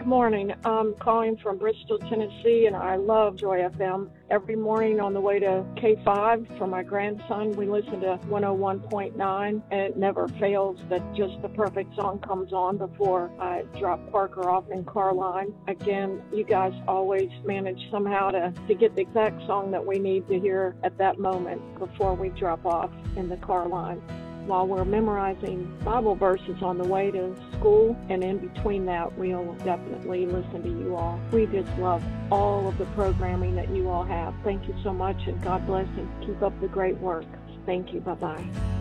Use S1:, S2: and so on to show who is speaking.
S1: Good morning. I'm calling from Bristol, Tennessee, and I love Joy FM. Every morning on the way to K5 for my grandson, we listen to 101.9, and it never fails that just the perfect song comes on before I drop Parker off in Carline. Again, you guys always manage somehow to get the exact song that we need to hear at that moment before we drop off in the Carline. While we're memorizing Bible verses on the way to school, and in between that, we'll definitely listen to you all. We just love all of the programming that you all have. Thank you so much, and God bless, and keep up the great work. Thank you. Bye-bye.